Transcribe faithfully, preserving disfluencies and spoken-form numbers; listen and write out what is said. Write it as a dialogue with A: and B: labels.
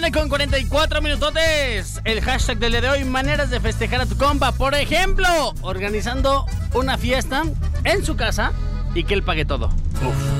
A: mañana con cuarenta y cuatro minutotes. El hashtag del día de hoy, maneras de festejar a tu compa. Por ejemplo, organizando una fiesta en su casa y que él pague todo. Uf.